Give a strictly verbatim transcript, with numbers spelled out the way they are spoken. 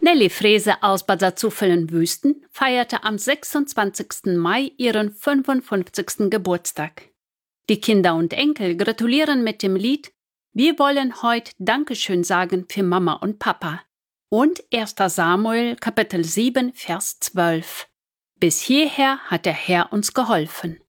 Nelly Frese aus Bad Salzuflen-Wüsten feierte am sechsundzwanzigsten Mai ihren fünfundfünfzigsten Geburtstag. Die Kinder und Enkel gratulieren mit dem Lied „Wir wollen heut Dankeschön sagen für Mama und Papa" und erster Samuel Kapitel sieben, Vers zwölf. Bis hierher hat der Herr uns geholfen.